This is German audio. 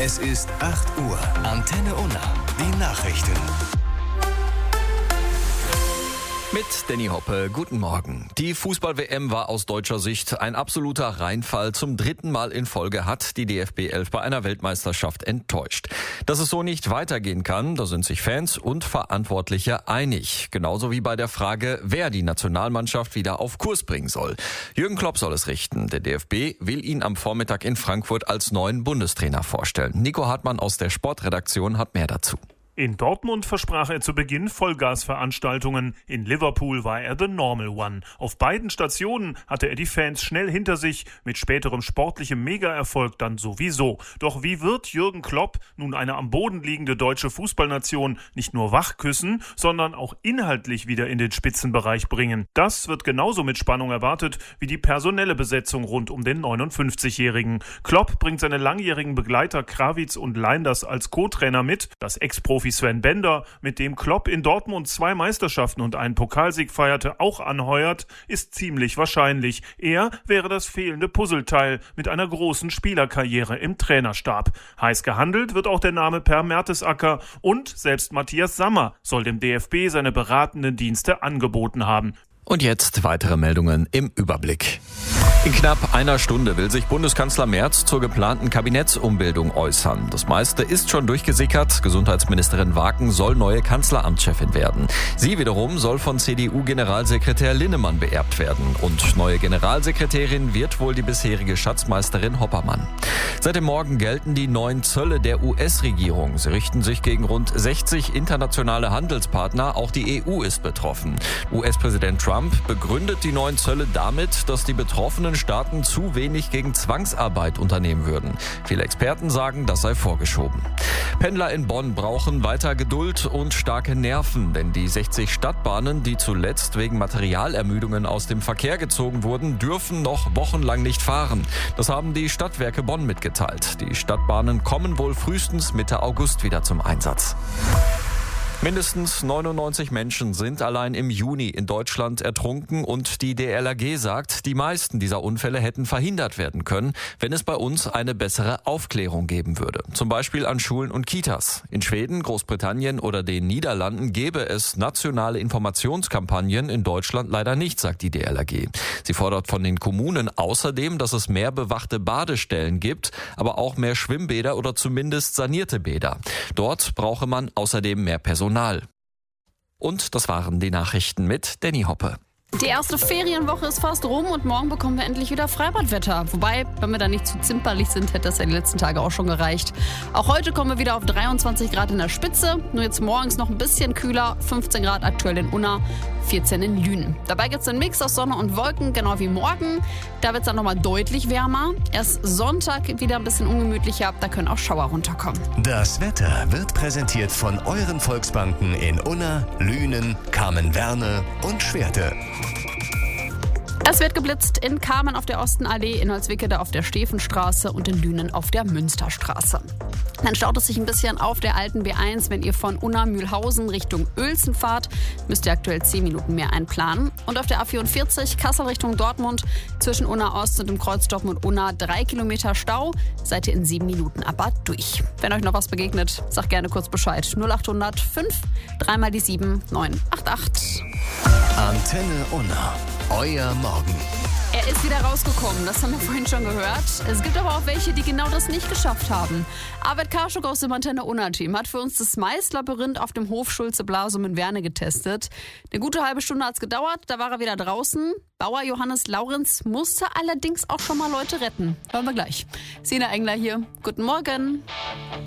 Es ist 8 Uhr. Antenne Unna. Die Nachrichten. Mit Danny Hoppe, guten Morgen. Die Fußball-WM war aus deutscher Sicht ein absoluter Reinfall. Zum 3. Mal in Folge hat die DFB 11 bei einer Weltmeisterschaft enttäuscht. Dass es so nicht weitergehen kann, da sind sich Fans und Verantwortliche einig. Genauso wie bei der Frage, wer die Nationalmannschaft wieder auf Kurs bringen soll. Jürgen Klopp soll es richten. Der DFB will ihn am Vormittag in Frankfurt als neuen Bundestrainer vorstellen. Nico Hartmann aus der Sportredaktion hat mehr dazu. In Dortmund versprach er zu Beginn Vollgasveranstaltungen. In Liverpool war er the normal one. Auf beiden Stationen hatte er die Fans schnell hinter sich, mit späterem sportlichem Mega-Erfolg dann sowieso. Doch wie wird Jürgen Klopp nun eine am Boden liegende deutsche Fußballnation nicht nur wachküssen, sondern auch inhaltlich wieder in den Spitzenbereich bringen? Das wird genauso mit Spannung erwartet wie die personelle Besetzung rund um den 59-Jährigen. Klopp bringt seine langjährigen Begleiter Krawitz und Leinders als Co-Trainer mit. Das Ex-Profi Sven Bender, mit dem Klopp in Dortmund 2 Meisterschaften und einen Pokalsieg feierte, auch anheuert, ist ziemlich wahrscheinlich. Er wäre das fehlende Puzzleteil mit einer großen Spielerkarriere im Trainerstab. Heiß gehandelt wird auch der Name Per Mertesacker und selbst Matthias Sammer soll dem DFB seine beratenden Dienste angeboten haben. Und jetzt weitere Meldungen im Überblick. In knapp einer Stunde will sich Bundeskanzler Merz zur geplanten Kabinettsumbildung äußern. Das meiste ist schon durchgesickert. Gesundheitsministerin Waken soll neue Kanzleramtschefin werden. Sie wiederum soll von CDU-Generalsekretär Linnemann beerbt werden. Und neue Generalsekretärin wird wohl die bisherige Schatzmeisterin Hoppermann. Seit dem Morgen gelten die neuen Zölle der US-Regierung. Sie richten sich gegen rund 60 internationale Handelspartner. Auch die EU ist betroffen. US-Präsident Trump begründet die neuen Zölle damit, dass die betroffenen Staaten zu wenig gegen Zwangsarbeit unternehmen würden. Viele Experten sagen, das sei vorgeschoben. Pendler in Bonn brauchen weiter Geduld und starke Nerven, denn die 60 Stadtbahnen, die zuletzt wegen Materialermüdungen aus dem Verkehr gezogen wurden, dürfen noch wochenlang nicht fahren. Das haben die Stadtwerke Bonn mitgeteilt. Die Stadtbahnen kommen wohl frühestens Mitte August wieder zum Einsatz. Mindestens 99 Menschen sind allein im Juni in Deutschland ertrunken und die DLRG sagt, die meisten dieser Unfälle hätten verhindert werden können, wenn es bei uns eine bessere Aufklärung geben würde. Zum Beispiel an Schulen und Kitas. In Schweden, Großbritannien oder den Niederlanden gäbe es nationale Informationskampagnen, in Deutschland leider nicht, sagt die DLRG. Sie fordert von den Kommunen außerdem, dass es mehr bewachte Badestellen gibt, aber auch mehr Schwimmbäder oder zumindest sanierte Bäder. Dort brauche man außerdem mehr Personal. Und das waren die Nachrichten mit Danny Hoppe. Die erste Ferienwoche ist fast rum und morgen bekommen wir endlich wieder Freibadwetter. Wobei, wenn wir da nicht zu zimperlich sind, hätte das ja die letzten Tage auch schon gereicht. Auch heute kommen wir wieder auf 23 Grad in der Spitze. Nur jetzt morgens noch ein bisschen kühler, 15 Grad aktuell in Unna, 14 in Lünen. Dabei gibt es einen Mix aus Sonne und Wolken, genau wie morgen. Da wird es dann nochmal deutlich wärmer. Erst Sonntag wieder ein bisschen ungemütlicher, da können auch Schauer runterkommen. Das Wetter wird präsentiert von euren Volksbanken in Unna, Lünen, Kamen-Werne und Schwerte. Es wird geblitzt in Kamen auf der Ostenallee, in Holzwickede auf der Stefenstraße und in Lünen auf der Münsterstraße. Dann staut es sich ein bisschen auf der alten B1, wenn ihr von Unna-Mühlhausen Richtung Uelzen fahrt, müsst ihr aktuell 10 Minuten mehr einplanen. Und auf der A44 Kassel Richtung Dortmund zwischen Unna Ost und dem Kreuz Dortmund-Unna 3 Kilometer Stau, seid ihr in 7 Minuten aber durch. Wenn euch noch was begegnet, sagt gerne kurz Bescheid. 0800 5 3 mal die 7 988. Antenne Unna. Euer Morgen. Er ist wieder rausgekommen, das haben wir vorhin schon gehört. Es gibt aber auch welche, die genau das nicht geschafft haben. Arvid Karschuk aus dem Antenne Unna-Team hat für uns das Maislabyrinth auf dem Hof Schulze-Blasum in Werne getestet. Eine gute halbe Stunde hat es gedauert, da war er wieder draußen. Bauer Johannes Laurenz musste allerdings auch schon mal Leute retten. Hören wir gleich. Sina Engler hier, guten Morgen.